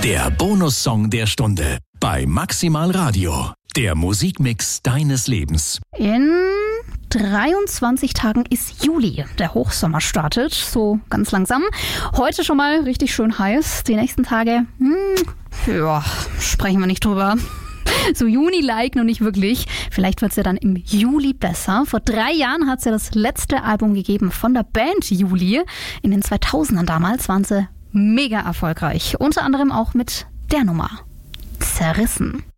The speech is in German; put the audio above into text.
Der Bonussong der Stunde bei Maximal Radio. Der Musikmix deines Lebens. In 23 Tagen ist Juli. Der Hochsommer startet, so ganz langsam. Heute schon mal richtig schön heiß. Die nächsten Tage, sprechen wir nicht drüber. So Juni-like noch nicht wirklich. Vielleicht wird es ja dann im Juli besser. Vor 3 Jahren hat es ja das letzte Album gegeben von der Band Juli. In den 2000ern damals waren sie mega erfolgreich. Unter anderem auch mit der Nummer Zerrissen.